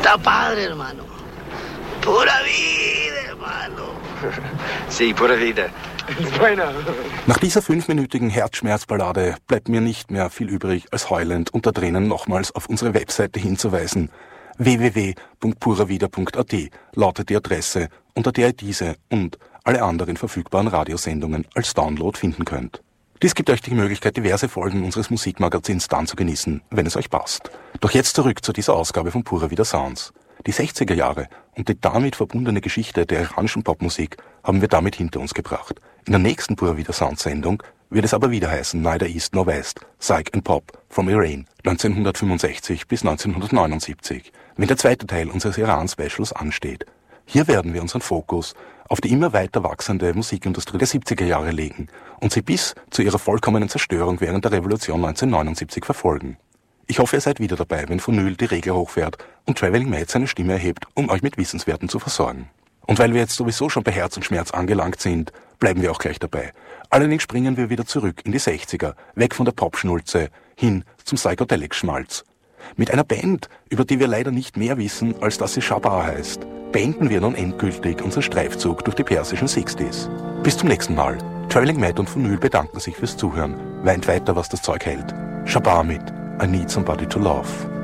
Está padre, hermano. Pura vida, hermano. Sí, pura vida. Bueno. Nach dieser 5-minütigen Herzschmerzballade bleibt mir nicht mehr viel übrig, als heulend unter Tränen nochmals auf unsere Webseite hinzuweisen. www.puravida.at lautet die Adresse, unter der ihr diese und alle anderen verfügbaren Radiosendungen als Download finden könnt. Dies gibt euch die Möglichkeit, diverse Folgen unseres Musikmagazins dann zu genießen, wenn es euch passt. Doch jetzt zurück zu dieser Ausgabe von Pura Vida Sounds. Die 60er Jahre und die damit verbundene Geschichte der iranischen Popmusik haben wir damit hinter uns gebracht. In der nächsten Pura Vida Sounds Sendung wird es aber wieder heißen Neither East nor West, Psych and Pop from Iran 1965 bis 1979, wenn der zweite Teil unseres Iran-Specials ansteht. Hier werden wir unseren Fokus auf die immer weiter wachsende Musikindustrie der 70er Jahre legen und sie bis zu ihrer vollkommenen Zerstörung während der Revolution 1979 verfolgen. Ich hoffe, ihr seid wieder dabei, wenn Vinyl die Regler hochfährt und Traveling Matt seine Stimme erhebt, um euch mit Wissenswerten zu versorgen. Und weil wir jetzt sowieso schon bei Herz und Schmerz angelangt sind, bleiben wir auch gleich dabei. Allerdings springen wir wieder zurück in die 60er, weg von der Popschnulze, hin zum Psychedelic-Schmalz. Mit einer Band, über die wir leider nicht mehr wissen, als dass sie Shabba heißt, beenden wir nun endgültig unseren Streifzug durch die persischen 60s. Bis zum nächsten Mal. Traveling Matt und Vinyl bedanken sich fürs Zuhören. Weint weiter, was das Zeug hält. Shabba mit I Need Somebody to Love.